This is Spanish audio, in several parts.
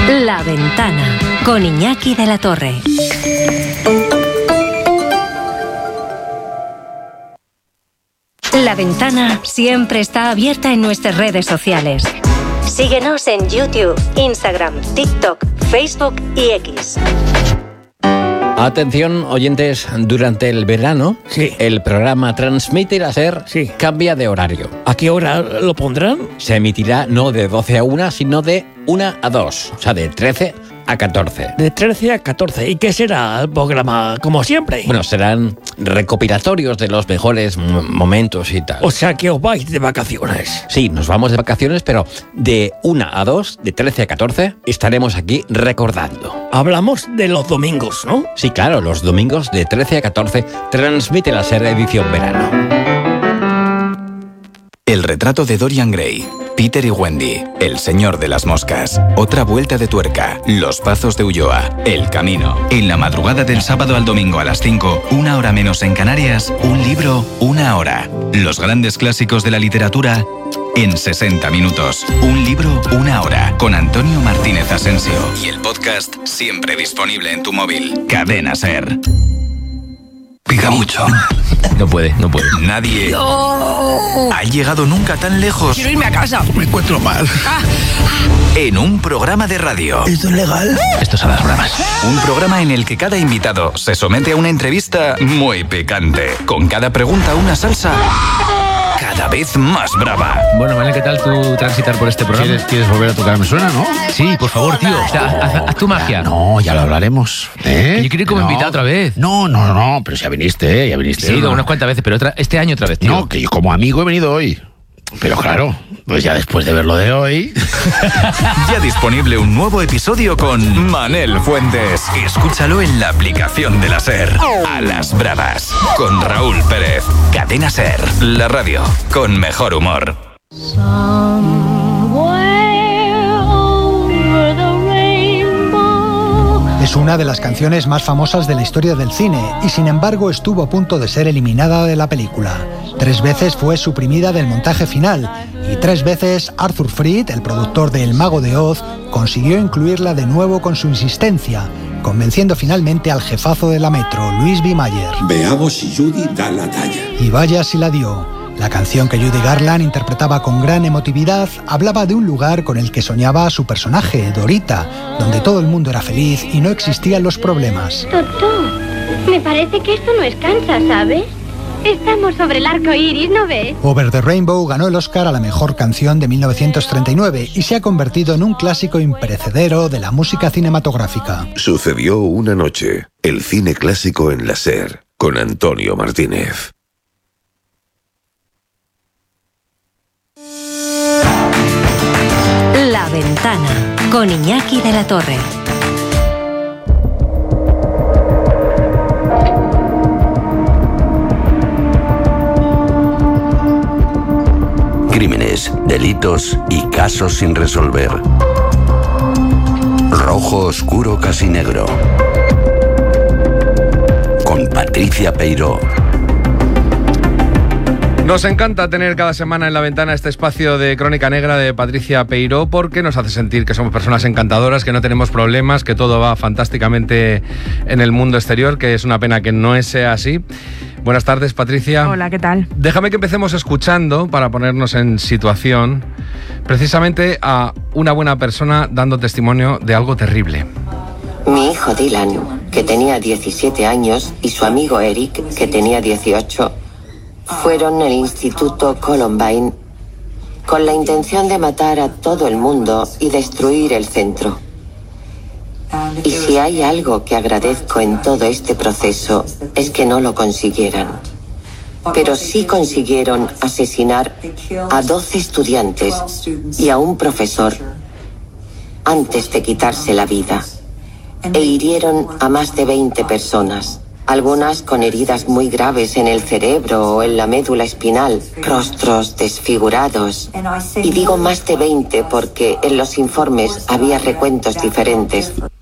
La Ventana, con Iñaki de la Torre. La Ventana siempre está abierta en nuestras redes sociales. Síguenos en YouTube, Instagram, TikTok, Facebook y X. Atención, oyentes, durante el verano, el programa Transmite la SER cambia de horario. ¿A qué hora lo pondrán? Se emitirá no de 12 a 1, sino de 1 a 2, o sea, de 13 a 14. De 13 a 14. ¿Y qué será el programa, como siempre? Bueno, serán recopilatorios de los mejores momentos y tal. O sea, que os vais de vacaciones. Sí, nos vamos de vacaciones, pero de 1 a 2, de 13 a 14, estaremos aquí recordando. Hablamos de los domingos, ¿no? Sí, claro, los domingos de 13 a 14, Transmite la SER edición verano. El retrato de Dorian Gray, Peter y Wendy, El señor de las moscas, Otra vuelta de tuerca, Los pazos de Ulloa, El camino. En la madrugada del sábado al domingo a las 5, 1 hora menos en Canarias, un libro, 1 hora. Los grandes clásicos de la literatura en 60 minutos. Un libro, 1 hora, con Antonio Martínez Asensio. Y el podcast siempre disponible en tu móvil. Cadena SER. Pica mucho. No puede. Nadie ha llegado nunca tan lejos. Quiero irme a casa. Me encuentro mal. En un programa de radio. ¿Esto es legal? Esto es a las bravas. Un programa en el que cada invitado se somete a una entrevista muy picante. Con cada pregunta una salsa cada vez más brava. Bueno, Manel, ¿qué tal tú transitar por este programa? ¿Quieres volver a tocar Me Suena, no? Sí, por favor, tío. O sea, haz tu magia. No, ya lo hablaremos. Que yo quiero ir como invitado otra vez. No, pero ya viniste. Sí, unas cuantas veces, pero este año otra vez, tío. No, que yo como amigo he venido hoy. Pero claro, pues ya después de ver lo de hoy... Ya disponible un nuevo episodio con Manel Fuentes. Escúchalo en la aplicación de la SER. A las bravas, con Raúl Pérez. Cadena SER, la radio con mejor humor. Es una de las canciones más famosas de la historia del cine y sin embargo estuvo a punto de ser eliminada de la película. 3 veces fue suprimida del montaje final y 3 veces Arthur Freed, el productor de El Mago de Oz, consiguió incluirla de nuevo con su insistencia, convenciendo finalmente al jefazo de la Metro, Louis B. Mayer. Veamos si Judy da la talla. Y vaya si la dio. La canción que Judy Garland interpretaba con gran emotividad hablaba de un lugar con el que soñaba su personaje, Dorita, donde todo el mundo era feliz y no existían los problemas. Totó, me parece que esto no es Kansas, ¿sabes? Estamos sobre el arco iris, ¿no ves? Over the Rainbow ganó el Oscar a la mejor canción de 1939 y se ha convertido en un clásico imperecedero de la música cinematográfica. Sucedió una noche, el cine clásico en la SER, con Antonio Martínez. La Ventana, con Iñaki de la Torre. Crímenes, delitos y casos sin resolver. Rojo oscuro casi negro. Con Patricia Peiró. Nos encanta tener cada semana en La Ventana este espacio de Crónica Negra de Patricia Peiró porque nos hace sentir que somos personas encantadoras, que no tenemos problemas, que todo va fantásticamente en el mundo exterior, que es una pena que no sea así. Buenas tardes, Patricia. Hola, ¿qué tal? Déjame que empecemos escuchando, para ponernos en situación, precisamente a una buena persona dando testimonio de algo terrible. Mi hijo Dylan, que tenía 17 años, y su amigo Eric, que tenía 18, fueron al Instituto Columbine con la intención de matar a todo el mundo y destruir el centro. Y si hay algo que agradezco en todo este proceso es que no lo consiguieran. Pero sí consiguieron asesinar a 12 estudiantes y a un profesor antes de quitarse la vida. E hirieron a más de 20 personas. Algunas con heridas muy graves en el cerebro o en la médula espinal, rostros desfigurados. Y digo más de 20 porque en los informes había recuentos diferentes.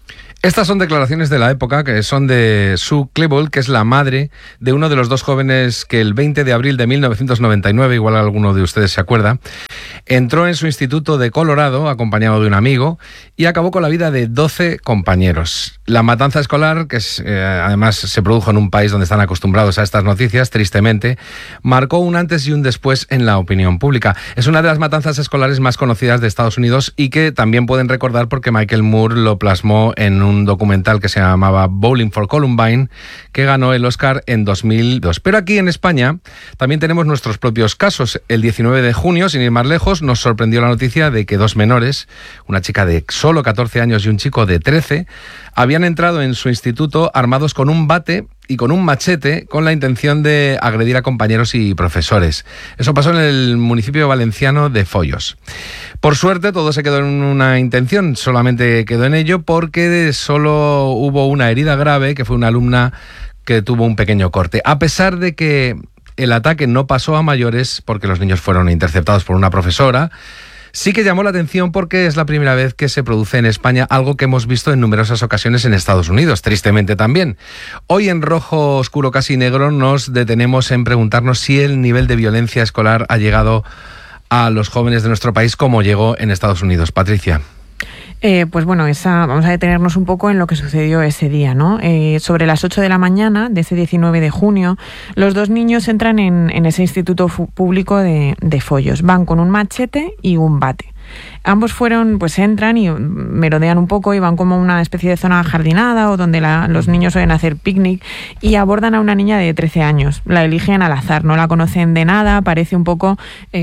Estas son declaraciones de la época, que son de Sue Klebold, que es la madre de uno de los dos jóvenes que el 20 de abril de 1999, igual alguno de ustedes se acuerda, entró en su instituto de Colorado, acompañado de un amigo, y acabó con la vida de 12 compañeros. La matanza escolar, que además se produjo en un país donde están acostumbrados a estas noticias, tristemente, marcó un antes y un después en la opinión pública. Es una de las matanzas escolares más conocidas de Estados Unidos y que también pueden recordar porque Michael Moore lo plasmó en un documental que se llamaba Bowling for Columbine, que ganó el Oscar en 2002. Pero aquí en España también tenemos nuestros propios casos. El 19 de junio, sin ir más lejos, nos sorprendió la noticia de que dos menores, una chica de solo 14 años y un chico de 13, habían entrado en su instituto armados con un bate y con un machete con la intención de agredir a compañeros y profesores. Eso pasó en el municipio valenciano de Foios. Por suerte todo se quedó en una intención, solamente quedó en ello porque solo hubo una herida grave, que fue una alumna que tuvo un pequeño corte. A pesar de que el ataque no pasó a mayores porque los niños fueron interceptados por una profesora, sí que llamó la atención porque es la primera vez que se produce en España algo que hemos visto en numerosas ocasiones en Estados Unidos, tristemente también. Hoy en Rojo Oscuro Casi Negro nos detenemos en preguntarnos si el nivel de violencia escolar ha llegado a los jóvenes de nuestro país como llegó en Estados Unidos. Patricia. Pues bueno, vamos a detenernos un poco en lo que sucedió ese día, ¿no? Sobre las 8 de la mañana de ese 19 de junio, los dos niños entran en ese instituto público de Foios. Van con un machete y un bate. Ambos entran y merodean un poco y van como a una especie de zona jardinada o donde los niños suelen hacer picnic y abordan a una niña de 13 años. La eligen al azar, no la conocen de nada, parece un poco,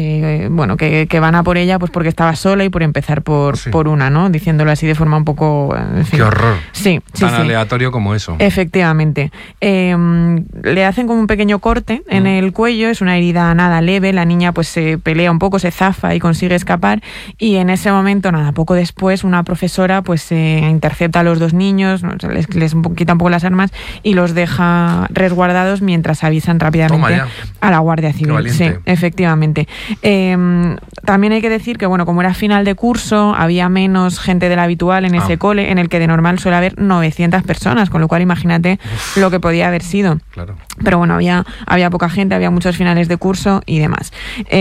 que van a por ella pues porque estaba sola y por empezar por una, ¿no? Diciéndolo así de forma un poco... En fin. ¡Qué horror! Sí. Tan aleatorio como eso. Efectivamente. Le hacen como un pequeño corte en el cuello, es una herida nada leve, la niña pues se pelea un poco, se zafa y consigue escapar. Y en ese momento, poco después, una profesora pues intercepta a los dos niños, les quita un poco las armas y los deja resguardados mientras avisan rápidamente a la Guardia Civil. Sí, efectivamente. También hay que decir que, como era final de curso, había menos gente de la habitual en ese cole, en el que de normal suele haber 900 personas, con lo cual imagínate lo que podía haber sido. Claro. Pero había poca gente, había muchos finales de curso y demás.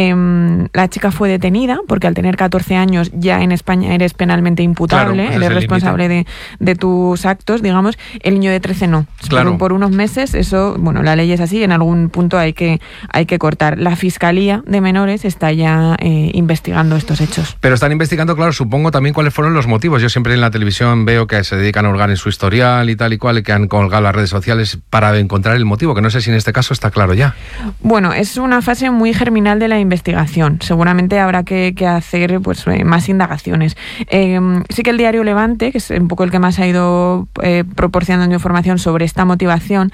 La chica fue detenida porque al tener 14 años ya en España eres penalmente imputable, claro, eres responsable de tus actos, digamos. El niño de 13 no. Claro. Por unos meses, eso, la ley es así, en algún punto hay que cortar. La Fiscalía de Menores está ya investigando estos hechos. Pero están investigando, claro, supongo también cuáles fueron los motivos. Yo siempre en la televisión veo que se dedican a hurgar en su historial y tal y cual, y que han colgado las redes sociales para encontrar el motivo, que no sé si en este caso está claro ya. Es una fase muy germinal de la investigación. Seguramente habrá que hacer más indagaciones. Sí que el diario Levante, que es un poco el que más ha ido proporcionando información sobre esta motivación,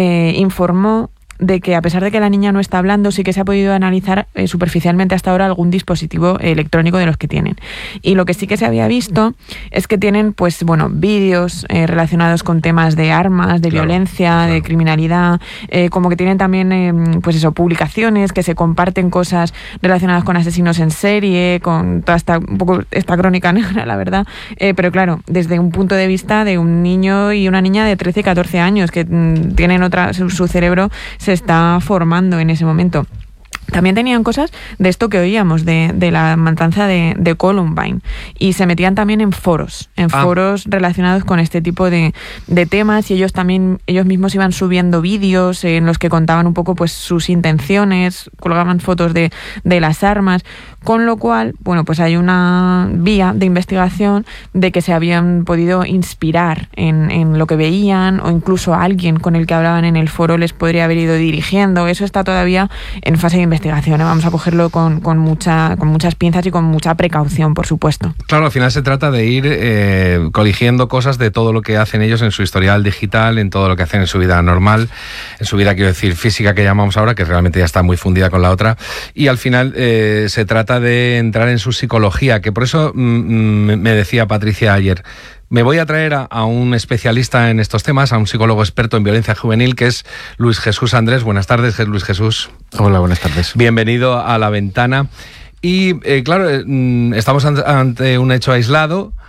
informó de que a pesar de que la niña no está hablando, sí que se ha podido analizar superficialmente hasta ahora algún dispositivo electrónico de los que tienen. Y lo que sí que se había visto es que tienen vídeos relacionados con temas de armas, de violencia, de criminalidad, como que tienen también publicaciones que se comparten cosas relacionadas con asesinos en serie, con toda esta crónica negra, la verdad. Pero claro, desde un punto de vista de un niño y una niña de 13 y 14 años que tienen su cerebro se está formando en ese momento. También tenían cosas de esto que oíamos, de la matanza de Columbine, y se metían también en foros relacionados con este tipo de temas, y ellos mismos iban subiendo vídeos en los que contaban un poco sus intenciones, colgaban fotos de las armas, con lo cual, hay una vía de investigación de que se habían podido inspirar en lo que veían, o incluso alguien con el que hablaban en el foro les podría haber ido dirigiendo. Eso está todavía en fase de investigación. Vamos a cogerlo con muchas pinzas y con mucha precaución, por supuesto. Claro, al final se trata de ir coligiendo cosas de todo lo que hacen ellos en su historial digital, en todo lo que hacen en su vida normal, en su vida, quiero decir, física, que llamamos ahora, que realmente ya está muy fundida con la otra, y al final se trata de entrar en su psicología, que por eso me decía Patricia ayer, me voy a traer a un especialista en estos temas, a un psicólogo experto en violencia juvenil, que es Luis Jesús Andrés. Buenas tardes, Luis Jesús. Hola, buenas tardes. Bienvenido a La Ventana. Y claro, estamos ante un hecho aislado,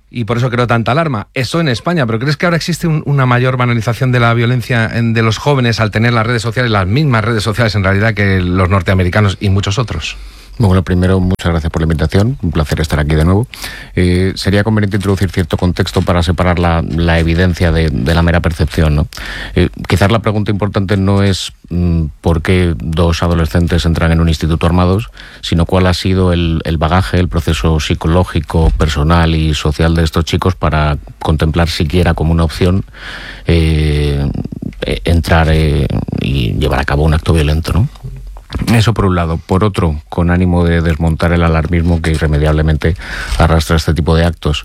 y por eso creo tanta alarma. Eso en España, pero ¿crees que ahora existe una mayor banalización de la violencia de los jóvenes al tener las redes sociales, las mismas redes sociales en realidad que los norteamericanos y muchos otros? Bueno, primero, muchas gracias por la invitación. Un placer estar aquí de nuevo. Sería conveniente introducir cierto contexto para separar la evidencia de la mera percepción, ¿no? Quizás la pregunta importante no es por qué dos adolescentes entran en un instituto armados, sino cuál ha sido el bagaje, el proceso psicológico, personal y social de estos chicos para contemplar siquiera como una opción entrar y llevar a cabo un acto violento, ¿no? Eso por un lado. Por otro, con ánimo de desmontar el alarmismo que irremediablemente arrastra este tipo de actos,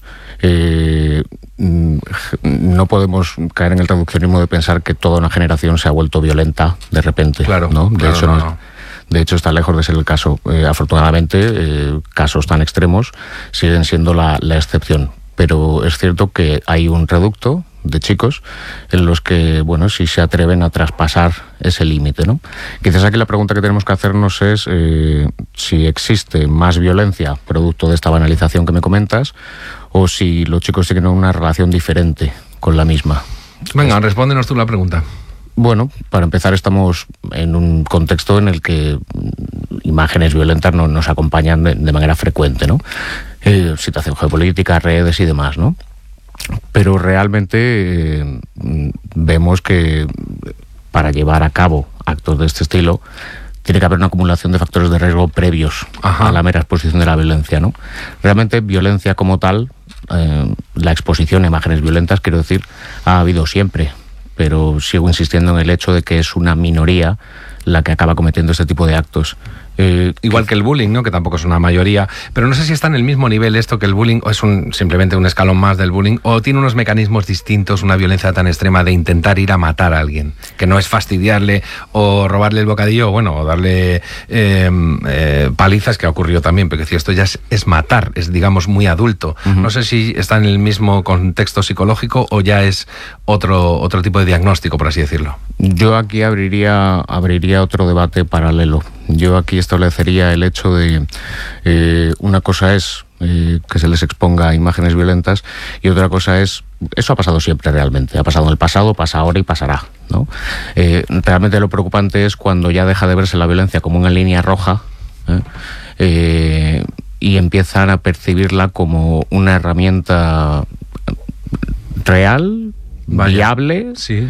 no podemos caer en el reduccionismo de pensar que toda una generación se ha vuelto violenta de repente. Claro, ¿no? De hecho, está lejos de ser el caso. Afortunadamente, casos tan extremos siguen siendo la excepción. Pero es cierto que hay un reducto de chicos en los que, bueno, si se atreven a traspasar ese límite, ¿no? Quizás aquí la pregunta que tenemos que hacernos es si existe más violencia producto de esta banalización que me comentas, o si los chicos tienen una relación diferente con la misma. Venga, respóndenos tú la pregunta. Bueno, para empezar, estamos en un contexto en el que imágenes violentas nos acompañan de manera frecuente, ¿no? Situación geopolítica, redes y demás, ¿no? Pero realmente vemos que para llevar a cabo actos de este estilo tiene que haber una acumulación de factores de riesgo previos a la mera exposición de la violencia, ¿no? Realmente violencia como tal, la exposición a imágenes violentas, quiero decir, ha habido siempre, pero sigo insistiendo en el hecho de que es una minoría la que acaba cometiendo este tipo de actos. Igual que el bullying, ¿no? Que tampoco es una mayoría, pero no sé si está en el mismo nivel esto que el bullying, o es simplemente un escalón más del bullying, o tiene unos mecanismos distintos, una violencia tan extrema de intentar ir a matar a alguien, que no es fastidiarle o robarle el bocadillo, o darle palizas, que ha ocurrido también, porque si esto ya es matar, es, digamos, muy adulto. No sé si está en el mismo contexto psicológico o ya es otro tipo de diagnóstico, por así decirlo. Yo aquí abriría otro debate paralelo. Yo aquí establecería el hecho de una cosa es que se les exponga a imágenes violentas y otra cosa es, eso ha pasado siempre realmente, ha pasado en el pasado, pasa ahora y pasará, ¿no? Realmente lo preocupante es cuando ya deja de verse la violencia como una línea roja y empiezan a percibirla como una herramienta real, viable, sí.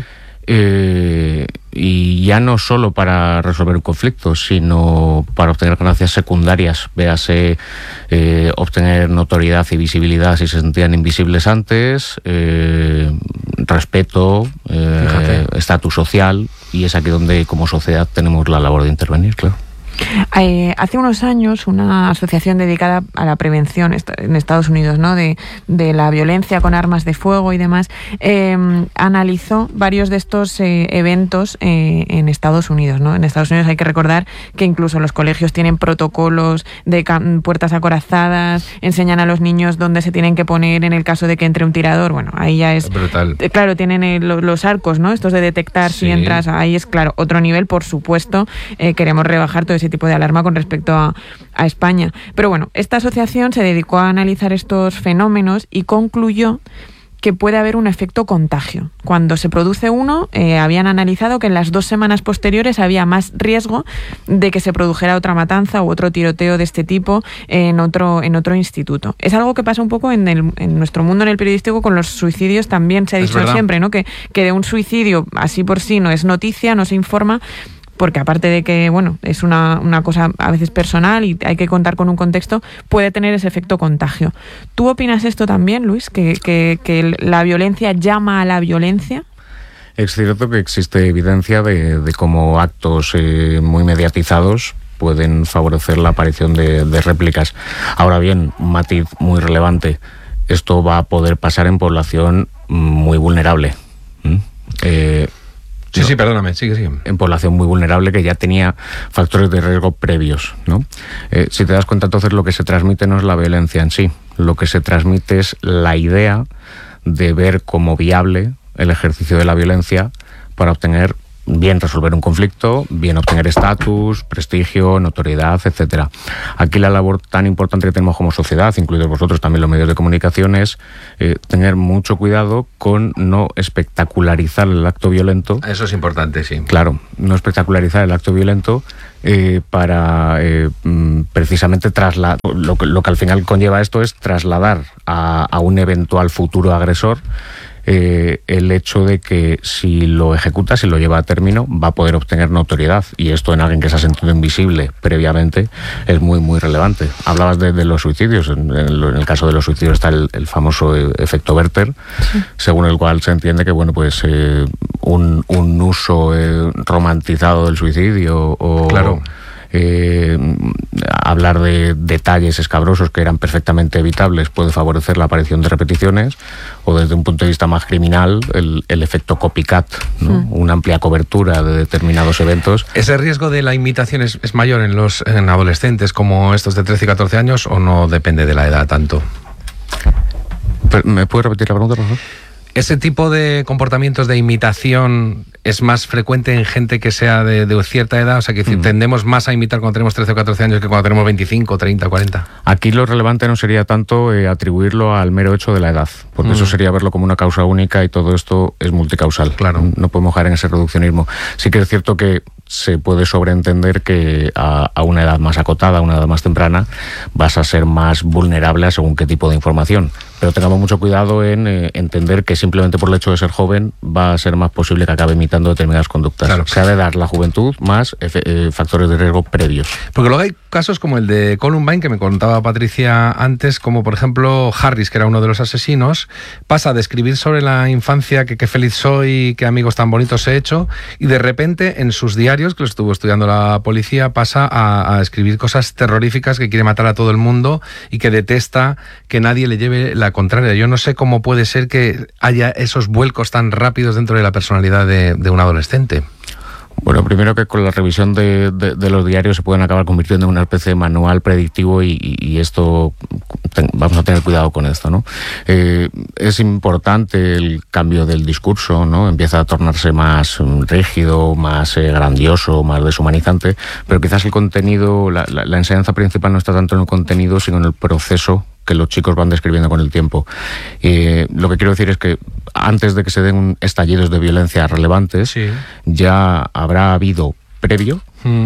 Y ya no solo para resolver un conflicto, sino para obtener ganancias secundarias, véase obtener notoriedad y visibilidad si se sentían invisibles antes, respeto, estatus social, y es aquí donde como sociedad tenemos la labor de intervenir, claro. Hace unos años una asociación dedicada a la prevención en Estados Unidos, ¿no? de la violencia con armas de fuego y demás, analizó varios de estos eventos en Estados Unidos, ¿no? En Estados Unidos hay que recordar que incluso los colegios tienen protocolos de puertas acorazadas, enseñan a los niños dónde se tienen que poner en el caso de que entre un tirador. Bueno, ahí ya es brutal. Claro, tienen los arcos, ¿no? Estos de detectar si entras, ahí es, claro, otro nivel, por supuesto. Queremos rebajar todo ese tipo de alarma con respecto a España. Pero bueno, esta asociación se dedicó a analizar estos fenómenos y concluyó que puede haber un efecto contagio. Cuando se produce uno, habían analizado que en las 2 semanas posteriores había más riesgo de que se produjera otra matanza u otro tiroteo de este tipo en otro instituto. Es algo que pasa un poco en nuestro mundo, en el periodístico, con los suicidios también se ha dicho siempre, ¿no? Que de un suicidio así por sí no es noticia, no se informa, porque aparte de que, bueno, es una cosa a veces personal y hay que contar con un contexto, puede tener ese efecto contagio. ¿Tú opinas esto también, Luis, que la violencia llama a la violencia? Es cierto que existe evidencia de cómo actos muy mediatizados pueden favorecer la aparición de réplicas. Ahora bien, un matiz muy relevante, esto va a poder pasar en población muy vulnerable. Sí, perdóname, sigue. En población muy vulnerable que ya tenía factores de riesgo previos, ¿no? Si te das cuenta, entonces lo que se transmite no es la violencia en sí, lo que se transmite es la idea de ver como viable el ejercicio de la violencia para obtener bien resolver un conflicto, bien obtener estatus, prestigio, notoriedad, etcétera. Aquí la labor tan importante que tenemos como sociedad, incluidos vosotros también los medios de comunicación, es tener mucho cuidado con no espectacularizar el acto violento. Eso es importante, sí. Claro, no espectacularizar el acto violento para precisamente trasladar. Lo que al final conlleva esto es trasladar a un eventual futuro agresor el hecho de que si lo ejecuta, si lo lleva a término, va a poder obtener notoriedad, y esto en alguien que se ha sentido invisible previamente es muy muy relevante. Hablabas de los suicidios. En el caso de los suicidios está el famoso efecto Werther, sí, según el cual se entiende que pues un uso romantizado del suicidio o claro, hablar de detalles escabrosos que eran perfectamente evitables puede favorecer la aparición de repeticiones, o desde un punto de vista más criminal el efecto copycat, ¿no? Una amplia cobertura de determinados eventos. ¿Ese riesgo de la imitación es mayor en adolescentes como estos de 13 y 14 años o no depende de la edad tanto? ¿Me puedes repetir la pregunta, por favor? ¿Ese tipo de comportamientos de imitación es más frecuente en gente que sea de cierta edad? O sea, que tendemos más a imitar cuando tenemos 13 o 14 años que cuando tenemos 25, 30, 40. Aquí lo relevante no sería tanto atribuirlo al mero hecho de la edad, porque eso sería verlo como una causa única, y todo esto es multicausal. Claro. No podemos caer en ese reduccionismo. Sí que es cierto que se puede sobreentender que a una edad más acotada, a una edad más temprana, vas a ser más vulnerable a según qué tipo de información. Pero tengamos mucho cuidado en entender que simplemente por el hecho de ser joven va a ser más posible que acabe imitando determinadas conductas. Claro. Se ha de dar la juventud más factores de riesgo previos. Porque luego hay casos como el de Columbine, que me contaba Patricia antes, como por ejemplo Harris, que era uno de los asesinos, pasa de escribir sobre la infancia, que qué feliz soy, qué amigos tan bonitos he hecho, y de repente en sus diarios, que lo estuvo estudiando la policía, pasa a escribir cosas terroríficas, que quiere matar a todo el mundo y que detesta que nadie le lleve la contraria. Yo no sé cómo puede ser que haya esos vuelcos tan rápidos dentro de la personalidad de un adolescente. Bueno, primero que con la revisión de los diarios se pueden acabar convirtiendo en una especie de manual predictivo, y esto vamos a tener cuidado con esto, ¿no? Es importante el cambio del discurso, ¿no? Empieza a tornarse más rígido, más grandioso, más deshumanizante, pero quizás el contenido, la enseñanza principal no está tanto en el contenido, sino en el proceso que los chicos van describiendo con el tiempo. Lo que quiero decir es que antes de que se den estallidos de violencia relevantes, sí, ya habrá habido previo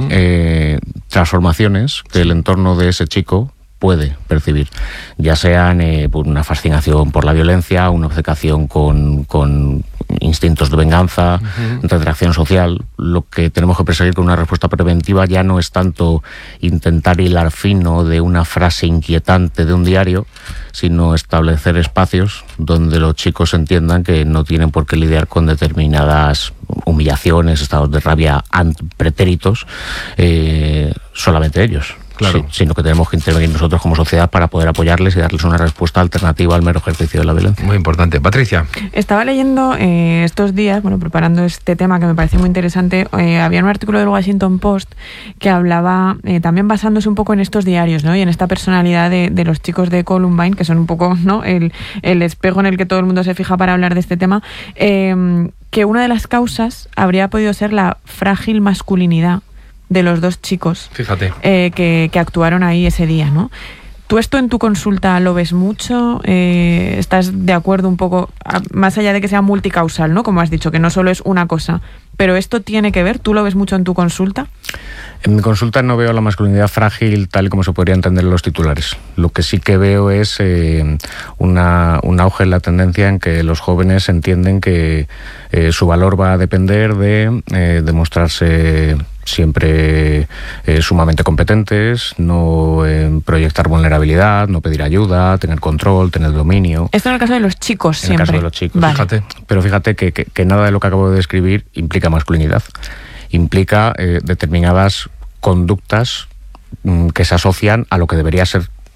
transformaciones que el entorno de ese chico puede percibir, ya sean una fascinación por la violencia, una obcecación con instintos de venganza, retracción social. Lo que tenemos que perseguir con una respuesta preventiva ya no es tanto intentar hilar fino de una frase inquietante de un diario, sino establecer espacios donde los chicos entiendan que no tienen por qué lidiar con determinadas humillaciones, estados de rabia, pretéritos, solamente ellos. Claro. Sí, sino que tenemos que intervenir nosotros como sociedad para poder apoyarles y darles una respuesta alternativa al mero ejercicio de la violencia. Muy importante. Patricia. Estaba leyendo estos días, preparando este tema que me parece muy interesante, había un artículo del Washington Post que hablaba, también basándose un poco en estos diarios, ¿no? Y en esta personalidad de los chicos de Columbine, que son un poco, ¿no?, el espejo en el que todo el mundo se fija para hablar de este tema, que una de las causas habría podido ser la frágil masculinidad de los dos chicos. Fíjate. Que actuaron ahí ese día, ¿no? ¿Tú esto en tu consulta lo ves mucho? ¿Estás de acuerdo un poco, más allá de que sea multicausal, ¿no?, como has dicho, que no solo es una cosa, pero esto tiene que ver? ¿Tú lo ves mucho en tu consulta? En mi consulta no veo la masculinidad frágil tal y como se podría entender en los titulares. Lo que sí que veo es un auge en la tendencia en que los jóvenes entienden que su valor va a depender de demostrarse siempre sumamente competentes, no proyectar vulnerabilidad, no pedir ayuda, tener control, tener dominio. Esto en el caso de los chicos siempre. En el caso de los chicos, vale. Fíjate. Pero fíjate que nada de lo que acabo de describir implica masculinidad. Implica determinadas conductas que se asocian a lo que debería ser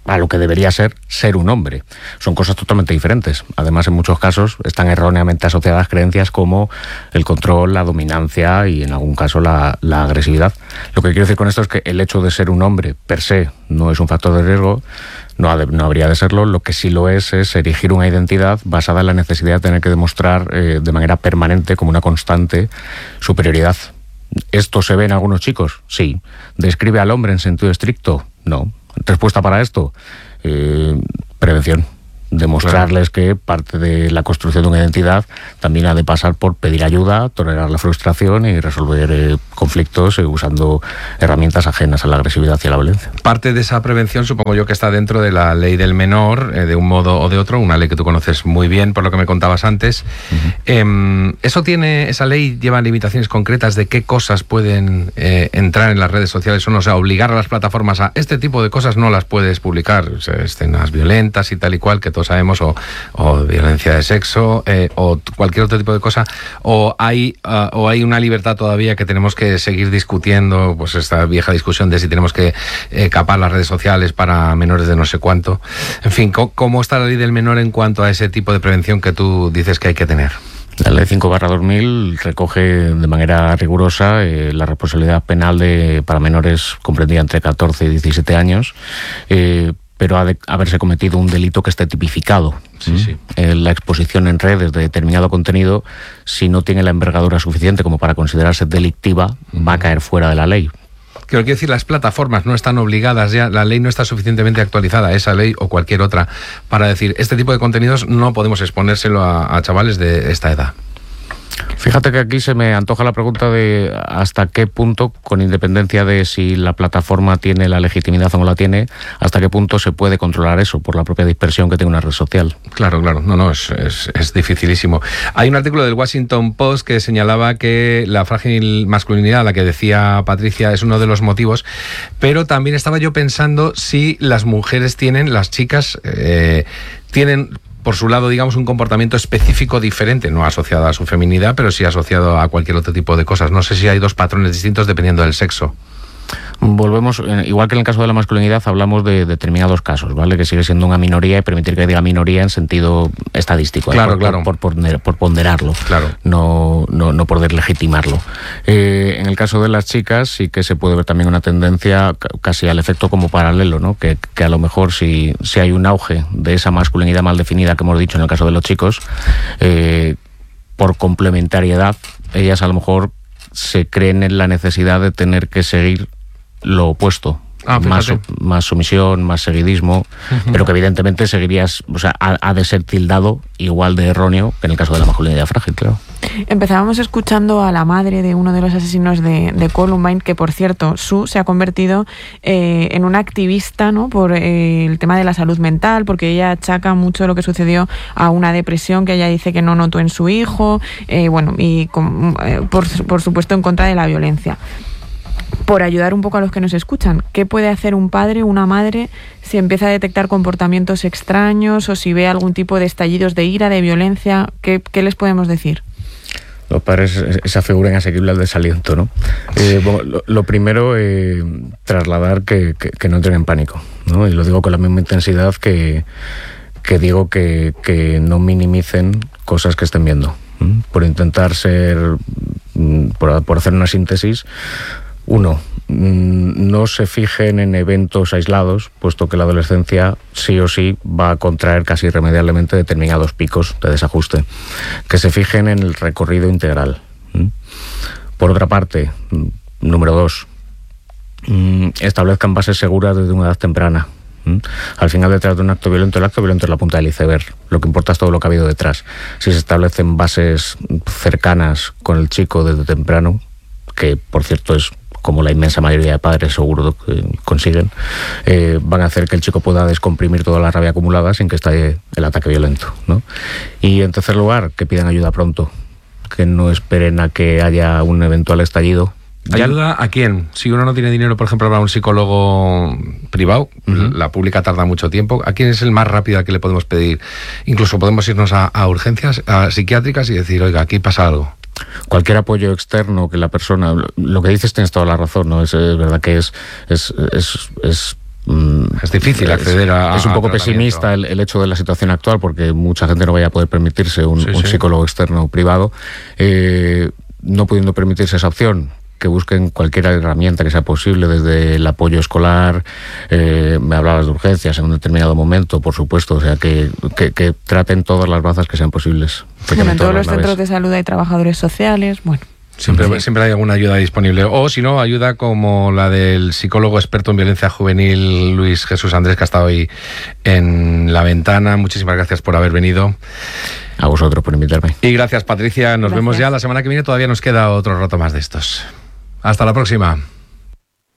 a lo que debería ser un hombre. Son cosas totalmente diferentes. Además, en muchos casos están erróneamente asociadas creencias como el control, la dominancia y en algún caso la agresividad. Lo que quiero decir con esto es que el hecho de ser un hombre per se no es un factor de riesgo, no habría de serlo. Lo que sí lo es erigir una identidad basada en la necesidad de tener que demostrar de manera permanente, como una constante, superioridad. ¿Esto se ve en algunos chicos? Sí. ¿Describe al hombre en sentido estricto? No. ¿Respuesta para esto? Prevención. Demostrarles que parte de la construcción de una identidad también ha de pasar por pedir ayuda, tolerar la frustración y resolver conflictos usando herramientas ajenas a la agresividad y a la violencia. Parte de esa prevención supongo yo que está dentro de la ley del menor, de un modo o de otro, una ley que tú conoces muy bien por lo que me contabas antes. ¿Esa ley lleva limitaciones concretas de qué cosas pueden entrar en las redes sociales o sea, obligar a las plataformas a este tipo de cosas no las puedes publicar, o sea, escenas violentas y tal y cual, que todos sabemos, o violencia de sexo, o cualquier otro tipo de cosa, o hay una libertad todavía que tenemos que seguir discutiendo, pues esta vieja discusión de si tenemos que capar las redes sociales para menores de no sé cuánto. En fin, ¿cómo está la ley del menor en cuanto a ese tipo de prevención que tú dices que hay que tener? La ley 5/2000 recoge de manera rigurosa la responsabilidad penal para menores comprendida entre 14 y 17 años, pero ha de haberse cometido un delito que esté tipificado. Sí. La exposición en redes de determinado contenido, si no tiene la envergadura suficiente como para considerarse delictiva, va a caer fuera de la ley. Quiero decir, las plataformas no están obligadas ya, la ley no está suficientemente actualizada, esa ley o cualquier otra, para decir, este tipo de contenidos no podemos exponérselo a chavales de esta edad. Fíjate que aquí se me antoja la pregunta de hasta qué punto, con independencia de si la plataforma tiene la legitimidad o no la tiene, hasta qué punto se puede controlar eso por la propia dispersión que tiene una red social. Claro, no, es dificilísimo. Hay un artículo del Washington Post que señalaba que la frágil masculinidad, la que decía Patricia, es uno de los motivos, pero también estaba yo pensando si las mujeres las chicas tienen por su lado, digamos, un comportamiento específico diferente, no asociado a su feminidad, pero sí asociado a cualquier otro tipo de cosas. No sé si hay dos patrones distintos dependiendo del sexo. Volvemos, igual que en el caso de la masculinidad, hablamos de determinados casos, ¿vale? Que sigue siendo una minoría y permitir que diga minoría en sentido estadístico. Claro. Por ponderarlo, claro. No por deslegitimarlo. En el caso de las chicas sí que se puede ver también una tendencia casi al efecto como paralelo, ¿no? Que a lo mejor si hay un auge de esa masculinidad mal definida que hemos dicho en el caso de los chicos, por complementariedad, ellas a lo mejor se creen en la necesidad de tener que seguir lo opuesto, más sumisión, más seguidismo, pero que evidentemente seguirías, o sea, ha de ser tildado igual de erróneo que en el caso de la masculinidad frágil, claro. Empezábamos escuchando a la madre de uno de los asesinos de Columbine, que por cierto, Sue se ha convertido en una activista, ¿no? Por el tema de la salud mental, porque ella achaca mucho lo que sucedió a una depresión que ella dice que no notó en su hijo, por supuesto en contra de la violencia. Por ayudar un poco a los que nos escuchan, ¿qué puede hacer un padre o una madre si empieza a detectar comportamientos extraños o si ve algún tipo de estallidos de ira, de violencia? ¿Qué les podemos decir? Los padres, esa figura inasequible al desaliento, ¿no? Lo primero, trasladar que no entren en pánico, ¿no? Y lo digo con la misma intensidad que digo que no minimicen cosas que estén viendo. Por intentar por hacer una síntesis. Uno, no se fijen en eventos aislados, puesto que la adolescencia sí o sí va a contraer casi irremediablemente determinados picos de desajuste. Que se fijen en el recorrido integral. Por otra parte, número 2, establezcan bases seguras desde una edad temprana. Al final, detrás de un acto violento, el acto violento es la punta del iceberg. Lo que importa es todo lo que ha habido detrás. Si se establecen bases cercanas con el chico desde temprano, que por cierto es como la inmensa mayoría de padres seguro que consiguen, van a hacer que el chico pueda descomprimir toda la rabia acumulada sin que estalle el ataque violento, ¿no? Y en tercer lugar, que pidan ayuda pronto, que no esperen a que haya un eventual estallido. ¿Ayuda a quién? Si uno no tiene dinero, por ejemplo, para un psicólogo privado, la pública tarda mucho tiempo, ¿a quién es el más rápido al que le podemos pedir? Incluso podemos irnos a urgencias a psiquiátricas y decir, oiga, aquí pasa algo. Cualquier apoyo externo que la persona... Lo que dices tienes toda la razón, ¿no? Es verdad que es Es difícil acceder a... Es un poco a pesimista el hecho de la situación actual, porque mucha gente no vaya a poder permitirse un psicólogo externo privado. No pudiendo permitirse esa opción, que busquen cualquier herramienta que sea posible, desde el apoyo escolar, me hablabas de urgencias en un determinado momento, por supuesto, o sea, que traten todas las bazas que sean posibles. Bueno, en todos los centros de salud hay trabajadores sociales, bueno. Siempre hay alguna ayuda disponible. O, si no, ayuda como la del psicólogo experto en violencia juvenil, Luis Jesús Andrés, que ha estado hoy en La Ventana. Muchísimas gracias por haber venido. A vosotros por invitarme. Y gracias, Patricia. Nos vemos ya la semana que viene. Todavía nos queda otro rato más de estos. Hasta la próxima.